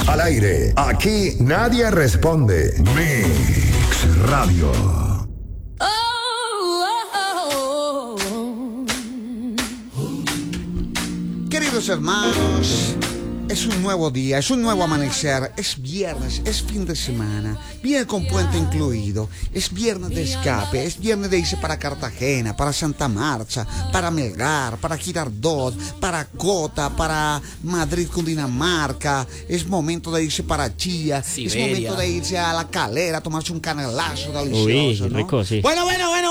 Al aire, aquí nadie responde. Mix Radio. Queridos hermanos, es un nuevo día, es un nuevo amanecer, es viernes, es fin de semana, viene con puente incluido, es viernes de escape, es viernes de irse para Cartagena, para Santa Marta, para Melgar, para Girardot, para Cota, para Madrid, Cundinamarca, es momento de irse para Chía, Siberia. Es momento de irse a La Calera, tomarse un canelazo delicioso, Uy, ¿no? rico, sí. Bueno.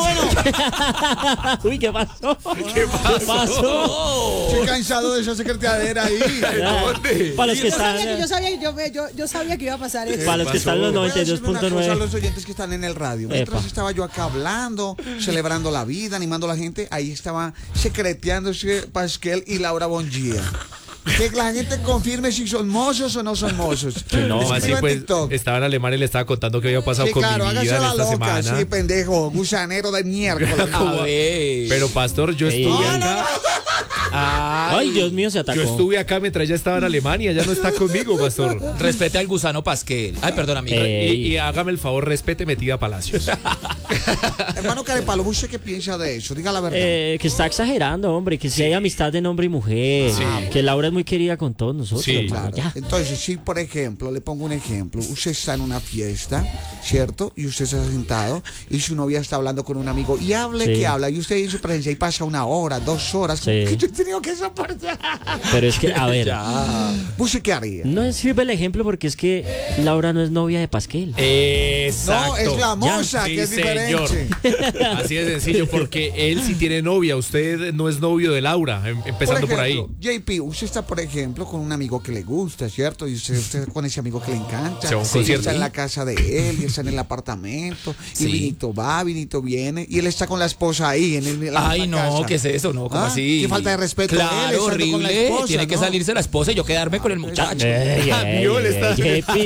Uy, ¿qué pasó? ¿Qué pasó? Estoy cansado de esa secretariadera ahí. ¿Dónde? Para los que Yo están, sabía que iba a pasar eso. para los que están en los Voy a decirle una cosa a 92.9. los oyentes que están en el radio. Mientras Epa. estaba yo acá hablando, celebrando la vida, animando a la gente, ahí estaba secreteándose Pasquel y Laura Bongia. Que la gente confirme si son mozos o no son mozos. No, Escriba Así en pues, TikTok. estaba en Alemania y le estaba contando qué había pasado Sí, con claro, mi hágase vida en la esta loca, semana. sí, pendejo, gusanero de miércoles. A ver. Pero pastor, yo Ey. estuve No, acá. Ay, Dios mío, se atacó. Yo estuve acá mientras ella estaba en Alemania, ya no está conmigo, pastor. Respete al gusano Pasquel. Ay, perdón, amigo. Y hágame el favor, respete metida Palacios. Hermano Carepalo, ¿usted qué piensa de eso? Diga la verdad. Que está exagerando, hombre, que si hay amistad de hombre y mujer, Sí. que Laura es muy querida con todos nosotros. Sí, hermano, Claro. ya. Entonces, si por ejemplo, le pongo un ejemplo, usted está en una fiesta, ¿cierto? Y usted está sentado y su novia está hablando con un amigo y hable Sí. que habla y usted en su presencia y pasa 1 hora, 2 horas, Sí. que yo he tenido que soportar. Pero es que, a ver, ¿Usted qué haría? no sirve el ejemplo porque es que Laura no es novia de Pasquel. Exacto. No, es la moza, Sí, que es señor. diferente. Así de sencillo, porque él sí tiene novia, usted no es novio de Laura, empezando por ahí. JP, usted está, por ejemplo, con un amigo que le gusta, ¿cierto? Y usted está con ese amigo que le encanta. Se va a un Y concierto. está en la casa de él, y está en el apartamento. Sí. Y vinito va, vinito viene. Y él está con la esposa ahí en la Ay, misma no, casa. ¿qué es eso? No, ¿cómo Ah, así? qué falta de respeto. Claro, Él estando con la horrible. esposa, Tiene que ¿no? salirse la esposa y yo quedarme con el muchacho. Vio, le está- JP.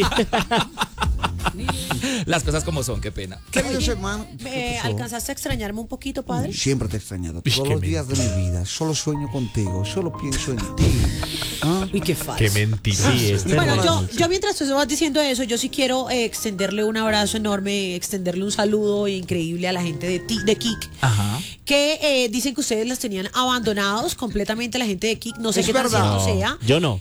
Las cosas como son, qué pena. Queridos hermanos, ¿Alcanzaste a extrañarme un poquito, padre? siempre te he extrañado. Uy, Todos qué los días de mi vida. Solo sueño contigo. Solo pienso en ti. ¿Ah? Uy, qué falso. Qué mentira. Sí, este Bueno, hermano. yo mientras tú vas diciendo eso, yo sí quiero extenderle un abrazo enorme, extenderle un saludo increíble a la gente de Kik, Ajá. que dicen que ustedes las tenían abandonados completamente, la gente de Kik, no sé Es qué tan verdad. cierto No, sea. yo no.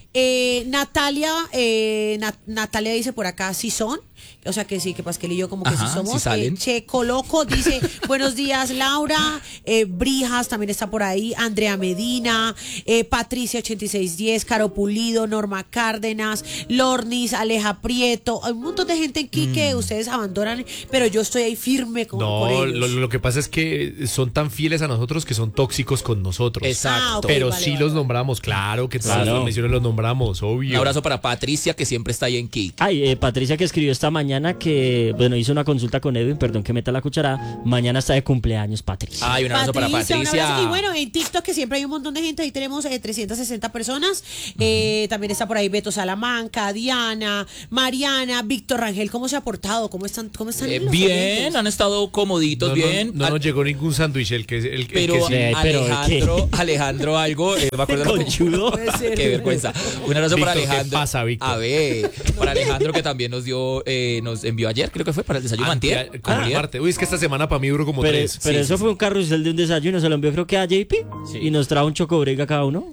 Natalia dice por acá, sí son. O sea que sí, que Pasquel y yo como que Ajá, sí somos. sí salen. Checo Loco dice, buenos días Laura, Brijas también está por ahí, Andrea Medina, Patricia 8610, Caro Pulido, Norma Cárdenas, Lornis, Aleja Prieto, hay un montón de gente aquí que ustedes abandonan, pero yo estoy ahí firme con por No, ellos. lo que pasa es que son tan fieles a nosotros que son tóxicos con nosotros. Exacto. Ah, ok, Pero vale, sí vale, los vale. nombramos, claro que todas Claro. las transmisiones los nombramos, Un obvio. abrazo para Patricia, que siempre está ahí en Kik. Ay, Patricia que escribió esta mañana que, bueno, hizo una consulta con Edwin, perdón que meta la cuchara. Mañana está de cumpleaños, Patricia. Ay, un abrazo para un Patricia. abrazo. Y bueno, en TikTok que siempre hay un montón de gente, ahí tenemos 360 personas. También está por ahí Beto Salamanca, Diana, Mariana, Víctor Rangel. ¿Cómo se ha portado? ¿Cómo están los Bien, oyentes? han estado comoditos, bien. No nos llegó ningún sándwich, el que Pero, que sí. pero, Alejandro algo, no me acuerdo. Conchudo. Puede ser. Qué vergüenza. Un abrazo para Víctor, ¿qué Alejandro. pasa, Víctor? A ver, para Alejandro que también nos envió ayer, creo que fue para el desayuno antier. Como el martes. Uy, es que esta semana para mí duró como Pero, 3. pero Sí, eso fue un carrusel de un desayuno, se lo envió creo que a JP y nos trajo un chocobrega cada uno.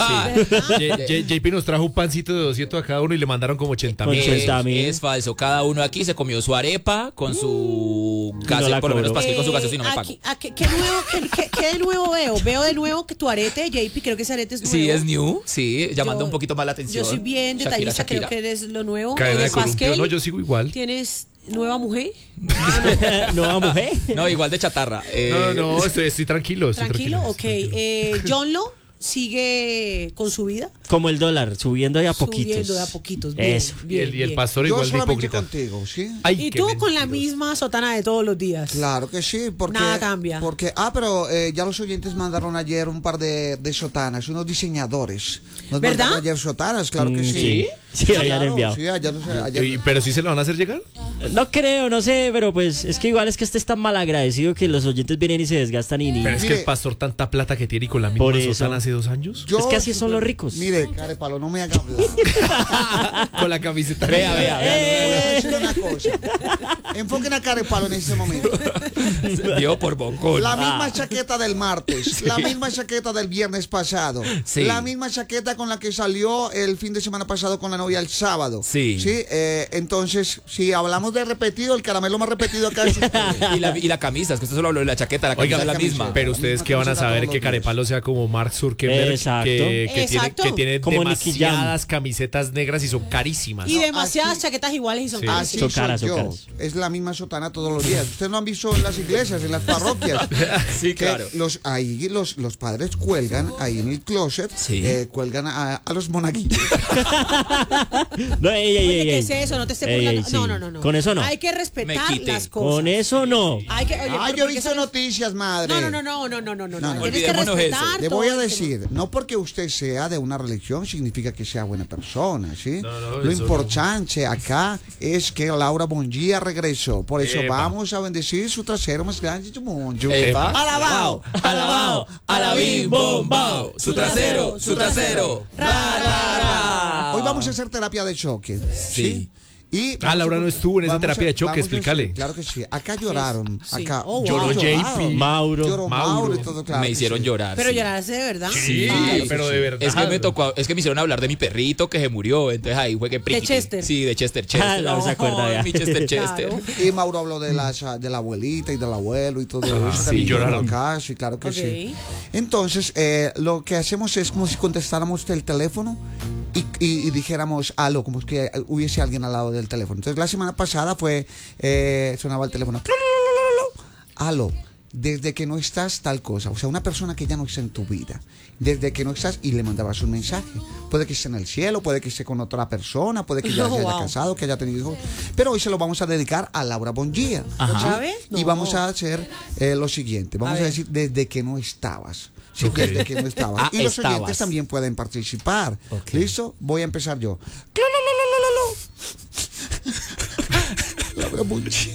JP nos trajo un pancito de 200 a cada uno y le mandaron como 80 Con mil. 80.000. Es falso. Cada uno aquí se comió su arepa con su gas, no la por lo menos cobró. Pasquel con su gaseosa y no me pagó. ¿Qué de nuevo veo? Veo de nuevo que tu arete, JP, creo que ese arete es nuevo. Sí, es new, sí, llamando Yo- un poquito más la atención. Yo soy bien Shakira, detallista, Shakira. creo que eres lo nuevo. Cadena de Pasquel, columpio. No, yo sigo igual. ¿Tienes nueva mujer? Nueva mujer. No, igual de chatarra. No, estoy tranquilo. estoy Tranquilo, ok. tranquilo. John Lo sigue con su vida. Como el dólar, subiendo de a poquitos. Subiendo de a poquitos. Bien, Eso. bien, Y el bien. pastor Yo igual de solamente hipócrita. contigo, ¿sí? Ay, Y qué tú con la mentiroso. misma sotana de todos los días. Claro que sí, porque... Nada cambia. Pero ya los oyentes mandaron ayer un par de sotanas, unos diseñadores. Nos ¿Verdad? mandaron ayer sotanas, claro que sí. Sí. Sí, habían Claro, enviado. sí, allá no sé, allá- Pero sí se lo van a hacer llegar. No creo, no sé, pero pues es que igual es que este es tan mal agradecido que los oyentes vienen y se desgastan y ni... Pero es que Mire. el pastor tanta plata que tiene y con la Por misma eso. sotana hace 2 años. yo- Es que así son los ricos. Mire, Carepalo, no me haga hablar. Con la camiseta. Vea, vea, Voy a vea. decir una cosa. Enfoquen a Carepalo en este momento. Dio por bocón. La misma chaqueta del martes, la misma chaqueta del viernes pasado, Sí. la misma chaqueta con la que salió el fin de semana pasado con la novia el sábado. Sí. Entonces, si hablamos de repetido, el caramelo más repetido acá es Y la camisa, es que usted solo habló de la chaqueta, la camisa Oiga, es la la misma. camiseta. Pero ustedes que van a saber que Carepalo sea como Mark Zuckerberg, Exacto. que Exacto. tiene Como Nicky Jam. demasiadas camisetas negras y son carísimas. Y demasiadas así- chaquetas iguales y son Sí. caras. Así Son soy caras, son yo. caras. Es la misma sotana todos los días. Ustedes no han visto en las iglesias, en las parroquias. Sí, Que claro. ahí los padres cuelgan ahí en el closet, Sí. cuelgan a los monaguillos. No, ey, ey, Oye, ey, ¿qué ey. es eso? No te estés Ey, burlando. ey, sí. No. Con eso no. Hay que respetar Me quite. las cosas. Con eso no. Hay que, oye, Ah, pero yo he porque visto eso no- noticias, madre. No. Tienes que Olvidémonos respetar. eso. Le todo voy a el tema. decir, no porque usted sea de una religión significa que sea buena persona, ¿sí? No, no, Lo eso importante acá es que Laura Bonjía regresó. Por eso Epa. vamos a bendecir su trasero más grande del mundo. Epa. Alabao, alabao, alabim, bom, bao. Su trasero, su trasero. Ra, ra, ra. Hoy vamos a hacer terapia de choque. Sí. Y Laura no estuvo en esa vamos terapia de choque, vamos a- explícale. Claro que sí. Acá lloraron. Sí. Acá Oh, wow. Lloró lloraron. JP. Mauro. Lloró Mauro y todo, claro Me que hicieron sí. llorar. Pero sí. llorarse de verdad. Sí, Ay, pero de verdad. Es que me tocó, es que me hicieron hablar de mi perrito que se murió, entonces ahí fue que priquiti. Chester. Sí, de Chester. Ah, no se acuerda ya. Mi Chester, Chester. Claro. Y Mauro habló de la abuelita y del abuelo y todo eso. sí, también lloraron. acá, sí, claro que Ok. sí. Entonces, lo que hacemos es como si contestáramos el teléfono y dijéramos algo, como que hubiese alguien al lado del teléfono. Entonces, la semana pasada sonaba el teléfono. Aló. Desde que no estás tal cosa, o sea, una persona que ya no está en tu vida, desde que no estás y le mandabas un mensaje, puede que esté en el cielo, puede que esté con otra persona, puede que ya se haya Wow. casado, que haya tenido hijos, pero hoy se lo vamos a dedicar a Laura Bonjía. Ajá. ¿sí? ¿Sabes? Y No. vamos a hacer lo siguiente, vamos a ver. decir desde que no estabas. Sí, Ok. desde que no estabas. Ah, Y los estabas. oyentes también pueden participar. Ok. ¿Listo? Voy a empezar yo. Laura Bonjía.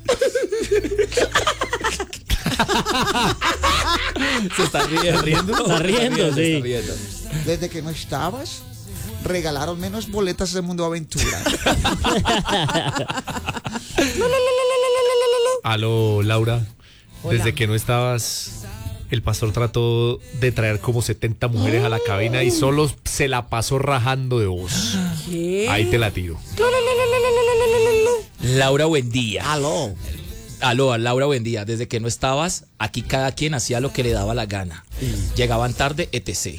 Se está riendo. Está riendo, sí. Está riendo. Desde que no estabas, regalaron menos boletas de Mundo Aventura. Aló, Laura. Hola. Desde que no estabas, el pastor trató de traer como 70 mujeres a la cabina y solo se la pasó rajando de voz. ¿Qué? Ahí te la tiro. Laura, buen día. Aló. Aló, Laura, buen día. Desde que no estabas, aquí cada quien hacía lo que le daba la gana. Llegaban tarde, etc.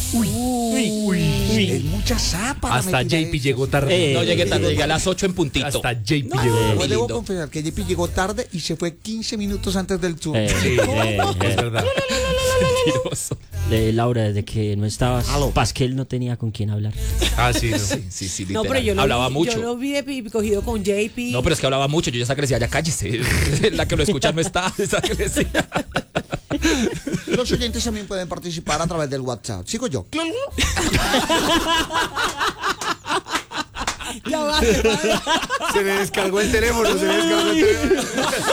Es mucha zapa. la Hasta metida JP esa. llegó tarde. No llegué tarde, llegué a las 8 en puntito. Hasta JP No, llegó yo tarde. debo lindo. confesar que JP llegó tarde y se fue 15 minutos antes del tour. Sí, es verdad. Mentiroso. Laura, desde que no estabas, Aló. Pasquel no tenía con quién hablar. Ah, sí, no. Sí, No, literal. pero yo lo hablaba vi, mucho. Yo lo vi cogido con JP. No, pero es que hablaba mucho. Yo ya sabía que decía, ya cállese. La que lo escucha no está. Esa que decía. Los oyentes también pueden participar a través del WhatsApp. Sigo yo. Ya va, se va. Se le descargó el teléfono, se le descargó el teléfono.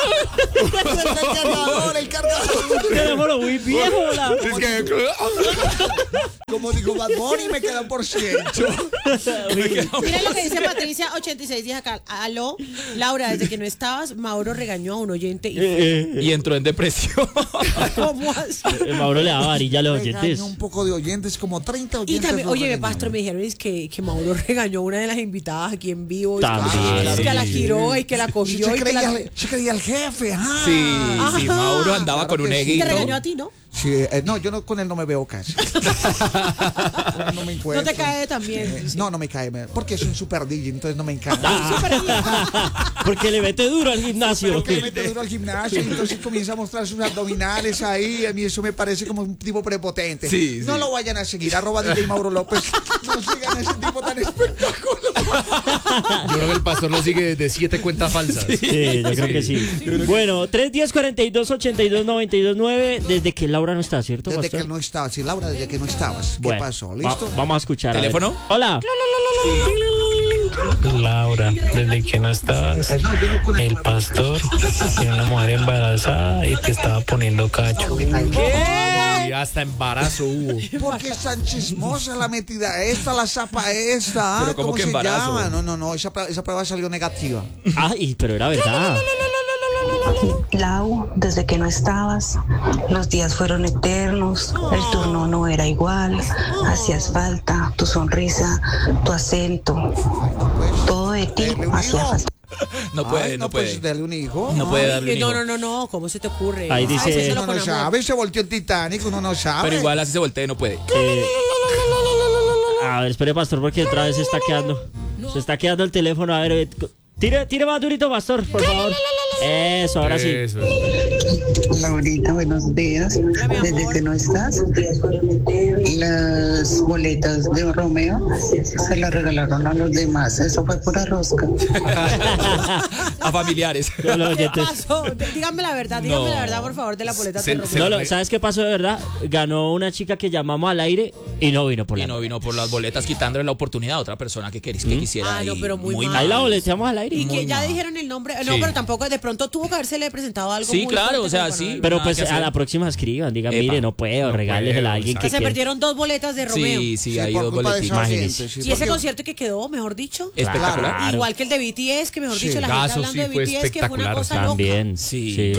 El cargador. Teléfono muy viejo, la. Es que... Como digo Bad Bunny, me queda por ciento. Mira lo que dice Patricia 86 días acá. Aló, Laura, desde que no estabas, Mauro regañó a un oyente y Y entró en depresión. ¿cómo así? Mauro le daba varilla a los Regaño oyentes. un poco de oyentes, como 30 Y oyentes. también, nos oye, regañaron. pastor, me dijeron es que Mauro regañó a una de las invitadas aquí en vivo. También. Es que a la Sí. giró y que la Sí, cogió se, y que la... creía el jefe. Ah. Sí, sí, Ajá. Mauro andaba Claro con un que sí. Y te eguito. regañó a ti, ¿no? Sí, no, yo no, con él no me veo casi. Con él no me encuentro. No te cae también. No, no me cae. Porque es un super DJ, entonces no me encanta. Porque le mete duro al gimnasio. Porque le mete duro al gimnasio y entonces comienza a mostrar sus abdominales ahí. A mí eso me parece como un tipo prepotente. Sí, No sí. lo vayan a seguir. @DJ Mauro López. No sigan a ese tipo tan espectacular. Yo creo que el pastor lo sigue desde 7 cuentas falsas. Sí, yo creo que sí. Bueno, 310-42-82-92-9. Desde que Laura no está, ¿cierto, Desde que pastor? él no estaba. Sí, Laura, desde que no estabas. ¿Qué Bueno, pasó? ¿Listo? vamos a escuchar. a ver. ¿Teléfono? Hola. Laura, desde que no estabas, el pastor tiene una mujer embarazada y te estaba poniendo cacho. Y hasta embarazo hubo. Porque es tan chismosa la metida esta, la zapa esta. Pero ¿cómo que se embarazo? llama? No, esa prueba salió negativa. Ay, pero era verdad. Lau, desde que no estabas, los días fueron eternos, el turno no era igual, hacías falta, tu sonrisa, tu acento, todo de ti hacía falta. No puede, no puede. Pues darle un hijo. No puede darle un hijo. No, ¿cómo se te ocurre? Ahí dice- Hacéselo Uno con no amor. sabe, se volteó el Titanic, uno no sabe. Pero igual así se voltea y no puede. A ver, espere, pastor, porque otra vez se está quedando. Se está quedando el teléfono. A ver, tire más durito, pastor, por favor. Eso, ahora sí. Eso. Laurita, buenos días. Desde que no estás, las boletas de Romeo se las regalaron a los demás. Eso fue pura rosca. A familiares. No, los ¿Qué oyentes- pasó? Dígame la verdad, por favor, de la boleta de Romeo. No, ¿sabes qué pasó de verdad? Ganó una chica que llamamos al aire y no vino por Y la. no vino por las boletas, quitándole la oportunidad a otra persona que quisiera. Ah, no, y pero muy mal. Ahí la boleteamos al aire. Y que muy ya mal. dijeron el nombre. No, Sí. pero tampoco de pronto tuvo que habérsele presentado algo. Sí, muy claro, fuerte o sea, como para sí. no- Pero nada pues que hacer. a la próxima escriban, digan, Epa, mire, no puedo, no regálesela puedo, a alguien exacto. que Que se quiera. perdieron 2 boletas de Romeo. Sí, hay por dos culpa de boletitas. esa Imagínense. gente, sí, Y ese porque- concierto que quedó, mejor dicho. Espectacular. Claro. Igual que el de BTS, que mejor Sí. dicho, la gente Gaso, hablando sí, de fue BTS, que fue una espectacular. cosa loca. También. Sí.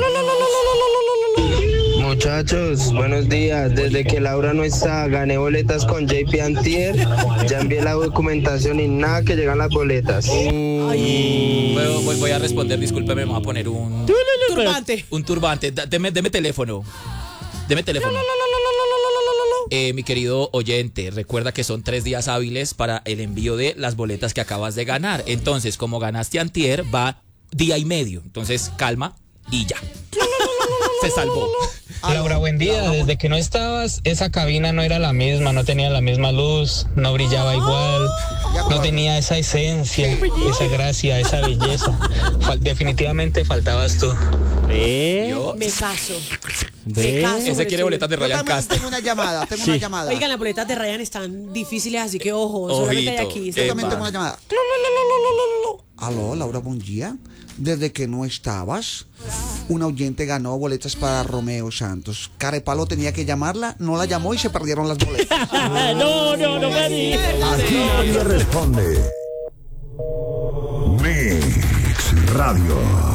Muchachos, buenos días. Desde que Laura no está, gané boletas con JP Antier. Ya envié la documentación y nada que llegan las boletas. Voy a responder, discúlpeme, me voy a poner un Turbante. turbante. Deme teléfono. Deme teléfono. Mi querido oyente, recuerda que son 3 días hábiles para el envío de las boletas que acabas de ganar. Entonces, como ganaste antier, va día y medio. Entonces, calma y ya. Se salvó. Laura, buen día. Desde que no estabas, esa cabina no era la misma, no tenía la misma luz, no brillaba igual, no tenía esa esencia, esa gracia, esa belleza. Definitivamente faltabas tú. Ve, Me caso. ve. Me caso. Ese quiere boletas de Yo Ryan también Castro. tengo una llamada, Sí. Oigan, las boletas de Ryan están difíciles, así que ojo, solamente hay Ojito. aquí. Yo también Epa. tengo una llamada. Aló, Laura, buen día. Desde que no estabas, un oyente ganó boletas para Romeo Santos. Carepalo tenía que llamarla, no la llamó y se perdieron las boletas. No me digas. Aquí nadie responde. Mix Radio.